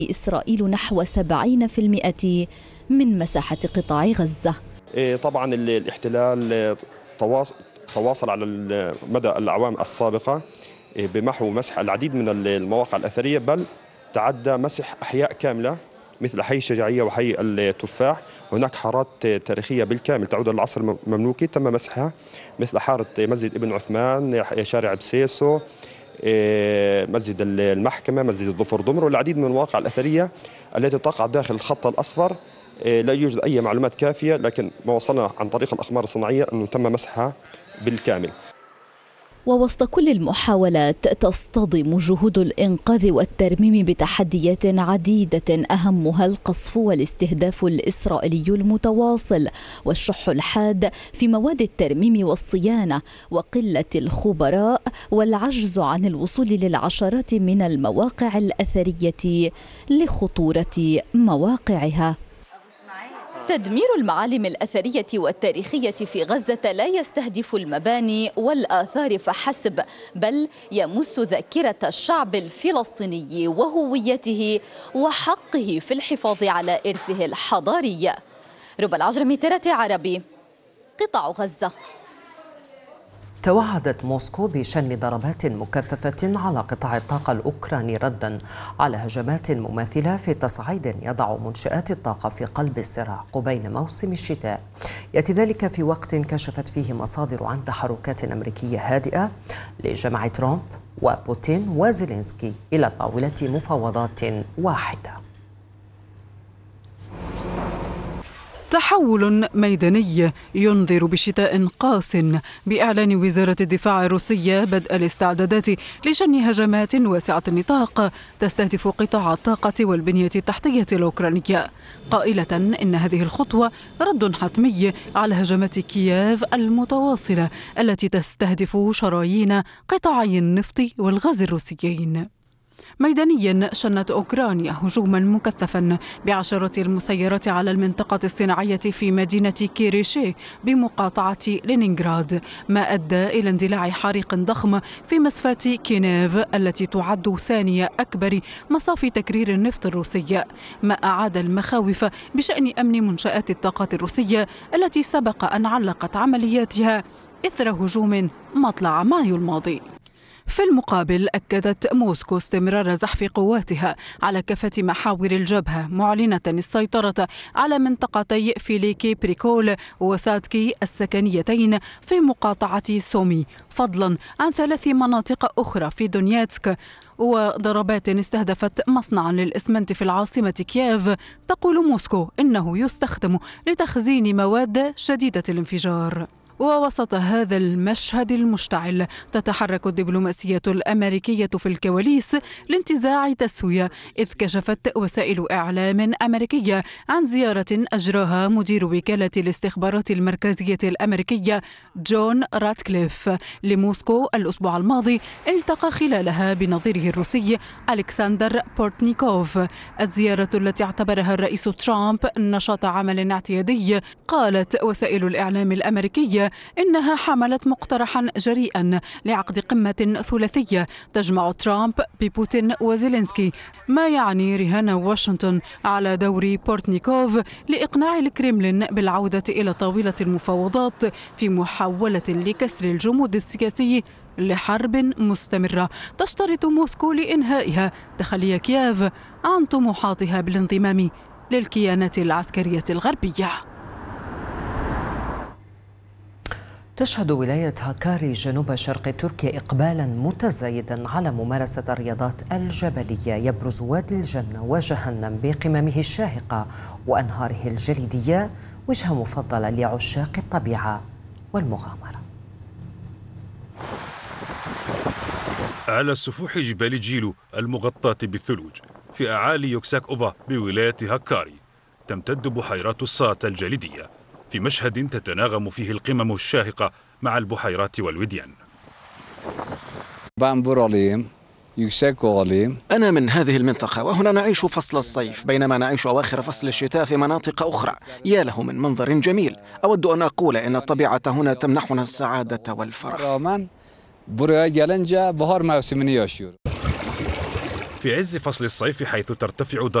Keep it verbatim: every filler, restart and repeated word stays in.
إسرائيل نحو سبعين بالمئة من مساحة قطاع غزة. طبعا الاحتلال تواصل على مدى الأعوام السابقة بمحو ومسح العديد من المواقع الأثرية، بل تعدى مسح أحياء كاملة مثل حي الشجاعية وحي التفاح. هناك حارات تاريخية بالكامل تعود للعصر المملوكي تم مسحها، مثل حارة مسجد ابن عثمان، شارع بسيسو، مسجد المحكمة، مسجد الظفر ضمر، والعديد من المواقع الأثرية التي تقع داخل الخط الأصفر. لا يوجد أي معلومات كافية، لكن ما وصلنا عن طريق الأقمار الصناعية أنه تم مسحها بالكامل. ووسط كل المحاولات تصطدم جهود الإنقاذ والترميم بتحديات عديدة، أهمها القصف والاستهداف الإسرائيلي المتواصل والشح الحاد في مواد الترميم والصيانة وقلة الخبراء والعجز عن الوصول للعشرات من المواقع الأثرية لخطورة مواقعها. تدمير المعالم الأثرية والتاريخية في غزة لا يستهدف المباني والآثار فحسب، بل يمس ذاكرة الشعب الفلسطيني وهويته وحقه في الحفاظ على إرثه الحضاري. ربى العجرمي، ترى عربي، قطاع غزة. توعدت موسكو بشن ضربات مكثفة على قطاع الطاقة الأوكراني ردا على هجمات مماثلة في تصعيد يضع منشآت الطاقة في قلب الصراع قبيل موسم الشتاء. يأتي ذلك في وقت كشفت فيه مصادر عن تحركات أمريكية هادئة لجمع ترامب وبوتين وزيلينسكي إلى طاولة مفاوضات واحدة. تحول ميداني ينذر بشتاء قاس بإعلان وزارة الدفاع الروسية بدء الاستعدادات لشن هجمات واسعة النطاق تستهدف قطاع الطاقة والبنية التحتية الأوكرانية، قائلة إن هذه الخطوة رد حتمي على هجمات كييف المتواصلة التي تستهدف شرايين قطاعي النفط والغاز الروسيين. ميدانيا شنت أوكرانيا هجوما مكثفا بعشرات المسيرات على المنطقة الصناعية في مدينة كيريشي بمقاطعة لينينغراد، ما أدى إلى اندلاع حريق ضخم في مصفاة كينيف التي تعد ثاني أكبر مصافي تكرير النفط الروسي، ما أعاد المخاوف بشأن أمن منشآت الطاقة الروسية التي سبق أن علقت عملياتها إثر هجوم مطلع مايو الماضي. في المقابل أكدت موسكو استمرار زحف قواتها على كافة محاور الجبهة، معلنة السيطرة على منطقتي فيليكي بريكول وساتكي السكنيتين في مقاطعة سومي، فضلا عن ثلاث مناطق أخرى في دونيتسك، وضربات استهدفت مصنعا للإسمنت في العاصمة كييف. تقول موسكو إنه يستخدم لتخزين مواد شديدة الانفجار. ووسط هذا المشهد المشتعل تتحرك الدبلوماسية الأمريكية في الكواليس لانتزاع تسوية، إذ كشفت وسائل إعلام أمريكية عن زيارة أجراها مدير وكالة الاستخبارات المركزية الأمريكية جون راتكليف لموسكو الأسبوع الماضي، التقى خلالها بنظيره الروسي ألكسندر بورتنيكوف. الزيارة التي اعتبرها الرئيس ترامب نشاط عمل اعتيادي، قالت وسائل الإعلام الأمريكية إنها حملت مقترحا جريئا لعقد قمة ثلاثية تجمع ترامب ببوتين وزيلينسكي، ما يعني رهان واشنطن على دور بورتنيكوف لإقناع الكريملين بالعودة إلى طاولة المفاوضات في محاولة لكسر الجمود السياسي لحرب مستمرة تشترط موسكو لإنهائها تخلي كييف عن طموحاتها بالانضمام للكيانات العسكرية الغربية. تشهد ولاية هاكاري جنوب شرق تركيا إقبالا متزايدا على ممارسة الرياضات الجبلية، يبرز وادي الجنة وجهنم بقممه الشاهقة وأنهاره الجليدية وجهة مفضلة لعشاق الطبيعة والمغامرة. على سفوح جبال جيلو المغطاة بالثلوج في أعالي يوكساك أوفا بولاية هاكاري تمتد بحيرات الصات الجليدية، في مشهد تتناغم فيه القمم الشاهقة مع البحيرات والوديان. أنا من هذه المنطقة، وهنا نعيش فصل الصيف بينما نعيش أواخر فصل الشتاء في مناطق أخرى. يا له من منظر جميل. أود أن أقول إن الطبيعة هنا تمنحنا السعادة والفرح. في عز فصل الصيف حيث ترتفع